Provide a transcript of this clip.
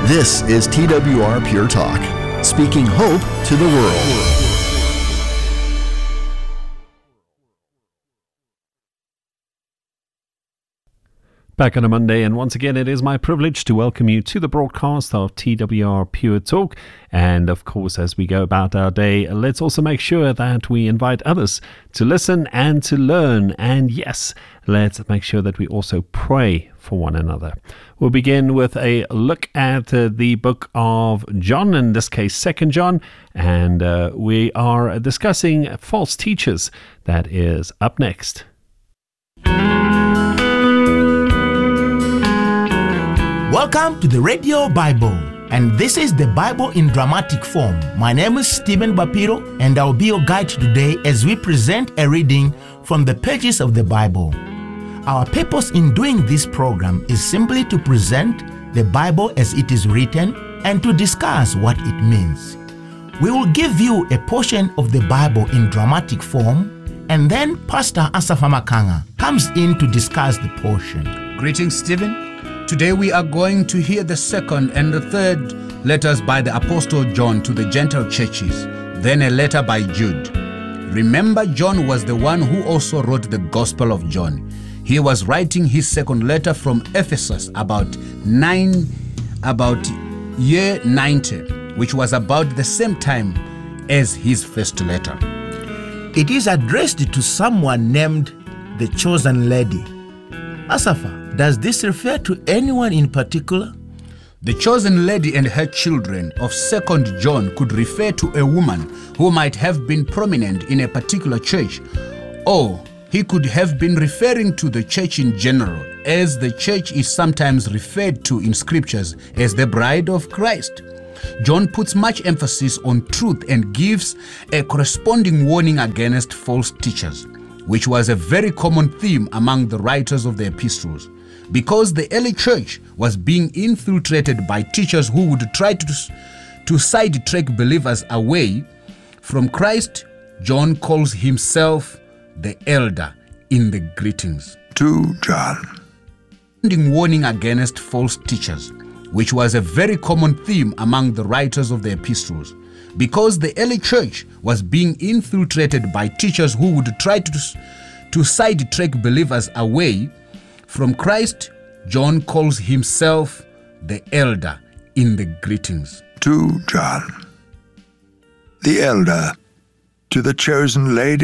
This is TWR Pure Talk, speaking hope to the world. Back on a Monday, and once again it is my privilege to welcome you to the broadcast of TWR Pure Talk. And of course, as we go about our day, let's also make sure that we invite others to listen and to learn. And yes, let's make sure that we also pray for one another. We'll begin with a look at the book of John, in this case 2 John, and we are discussing false teachers. That is up next. Welcome to the Radio Bible, and this is the Bible in dramatic form. My name is Stephen Bapiro, and I'll be your guide today as we present a reading from the pages of the Bible. Our purpose in doing this program is simply to present the Bible as it is written and to discuss what it means. We will give you a portion of the Bible in dramatic form, and then Pastor Asafa Makanga comes in to discuss the portion. Greetings, Stephen. Today we are going to hear the second and the third letters by the Apostle John to the Gentile churches, then a letter by Jude. Remember, John was the one who also wrote the Gospel of John. He was writing his second letter from Ephesus about year 90, which was about the same time as his first letter. It is addressed to someone named the Chosen Lady. Asafa, does this refer to anyone in particular? The Chosen Lady and her children of 2 John could refer to a woman who might have been prominent in a particular church, or he could have been referring to the church in general, as the church is sometimes referred to in scriptures as the bride of Christ. John puts much emphasis on truth and gives a corresponding warning against false teachers, which was a very common theme among the writers of the epistles. Because the early church was being infiltrated by teachers who would try to sidetrack believers away from Christ, John calls himself the elder in the greetings. 2 John. Warning against false teachers, which was a very common theme among the writers of the epistles. Because the early church was being infiltrated by teachers who would try to sidetrack believers away from Christ, John calls himself the elder in the greetings. 2 John. The elder to the chosen lady